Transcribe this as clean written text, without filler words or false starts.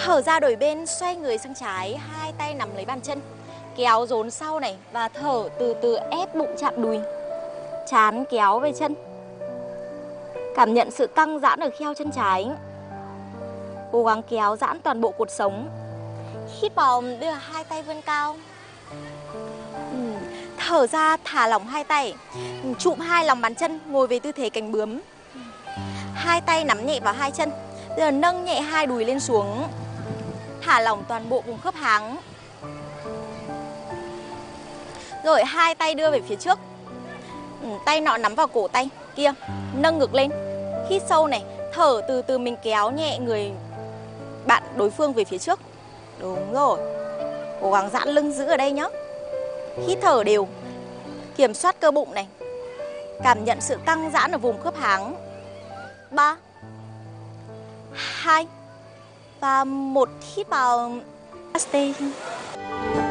Thở ra đổi bên, xoay người sang trái, hai tay nắm lấy bàn chân, kéo dồn sau này và thở từ từ ép bụng chạm đùi. Trán kéo về chân. Cảm nhận sự căng giãn ở kheo chân trái. Cố gắng kéo giãn toàn bộ cột sống. Hít vào, đưa hai tay vươn cao. Thở ra, thả lỏng hai tay. Chụm hai lòng bàn chân, ngồi về tư thế cánh bướm. Hai tay nắm nhẹ vào hai chân. Bây giờ nâng nhẹ hai đùi lên xuống. Thả lỏng toàn bộ vùng khớp háng. Rồi hai tay đưa về phía trước. Tay nọ nắm vào cổ tay kia. Nâng ngực lên. Hít sâu này. Thở từ từ mình kéo nhẹ người bạn đối phương về phía trước. Đúng rồi. Cố gắng giãn lưng giữ ở đây nhé. Hít thở đều. Kiểm soát cơ bụng này. Cảm nhận sự căng giãn ở vùng khớp háng. 3 2 và 1. Hít vào. Stay.